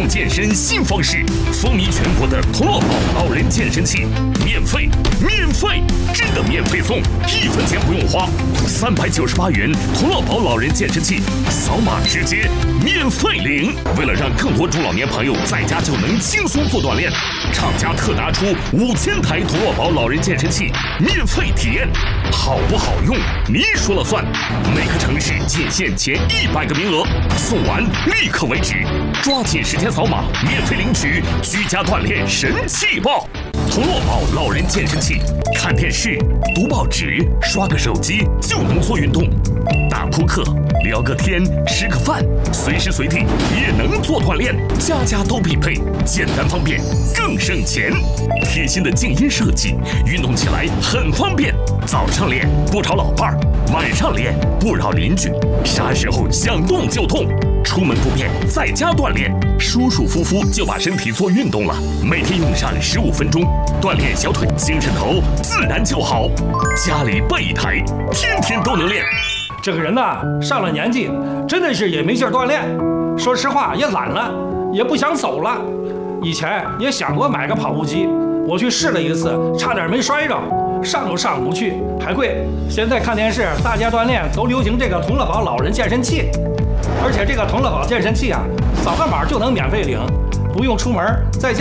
动健身新方式，风靡全国的童乐宝老人健身器，免费，真的免费送，1分钱不用花，398元童乐宝老人健身器，扫码直接免费领。为了让更多中老年朋友在家就能轻松做锻炼，厂家特拿出5000台童乐宝老人健身器免费体验，好不好用你说了算。每个城市仅限前100个名额，送完立刻为止，抓紧时间扫码免费领取居家锻炼神器包。童乐宝老人健身器，看电视、读报纸、刷个手机就能做运动，打扑克、聊个天、吃个饭，随时随地也能做锻炼，家家都必备，简单方便，更省钱。贴心的静音设计，运动起来很方便。早上练不吵老伴儿，晚上练不扰邻居，啥时候想动就动，出门不便在家锻炼，舒舒服服就把身体做运动了。每天用上15分钟，锻炼小腿、精神头自然就好。家里备一台，天天都能练。 这个人呐，上了年纪，真的是也没劲儿锻炼。说实话，也懒了，也不想走了。以前也想过买个跑步机，我去试了一次，差点没摔着，上都上不去，还贵。现在看电视，大家锻炼都流行这个童乐宝老人健身器，而且这个童乐宝健身器啊，扫个码就能免费领，不用出门，在家。